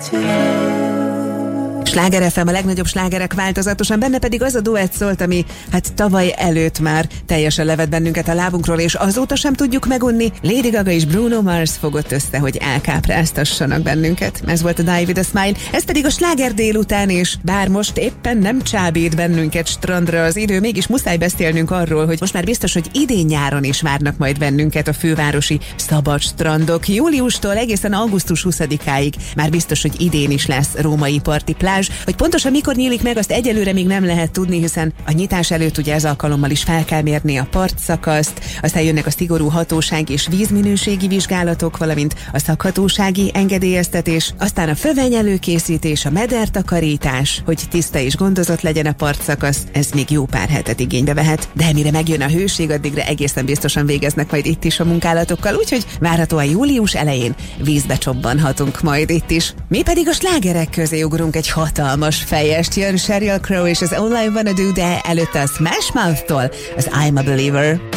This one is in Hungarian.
Sláger FM, a legnagyobb slágerek változatosan, benne pedig az a duett szólt, ami hát tavaly előtt már teljesen levett bennünket a lábunkról, és azóta sem tudjuk megunni. Lady Gaga és Bruno Mars fogott össze, hogy elkápráztassanak bennünket. Ez volt a Die With A Smile, ez pedig a sláger délután, és bár most éppen nem csábít bennünket strandra az idő, mégis muszáj beszélnünk arról, hogy most már biztos, hogy idén nyáron is várnak majd bennünket a fővárosi szabad strandok. Júliustól egészen augusztus 20-áig már biztos, hogy idén is lesz római parti plázs. Hogy pontosan mikor nyílik meg, azt egyelőre még nem lehet tudni, hiszen a nyitás előtt ugye ez alkalommal is fel kell mérni a partszakaszt, aztán jönnek a szigorú hatósági és vízminőségi vizsgálatok, valamint a szakhatósági engedélyeztetés, aztán a föveny előkészítés, a medertakarítás, hogy tiszta és gondozott legyen a partszakasz, ez még jó pár hetet igénybe vehet, de mire megjön a hőség, addigra egészen biztosan végeznek majd itt is a munkálatokkal, úgyhogy várhatóan július elején vízbe csobbanhatunk majd itt is. Mi pedig a slágerek közé ugrunk egy hatalmas fejest, jön Sheryl Crow és az All I Wanna Do, de előtte a Smash Mouth-tól az I'm a Believer.